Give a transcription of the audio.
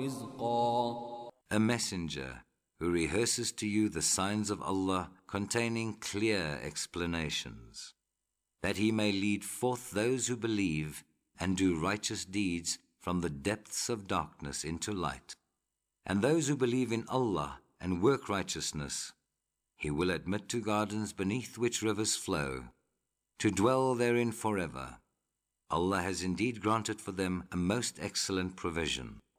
رزقا. A messenger who rehearses to you the signs of Allah containing clear explanations, that he may lead forth those who believe and do righteous deeds from the depths of darkness into light. And those who believe in Allah and work righteousness, He will admit to gardens beneath which rivers flow, to dwell therein forever. Allah has indeed granted for them a most excellent provision.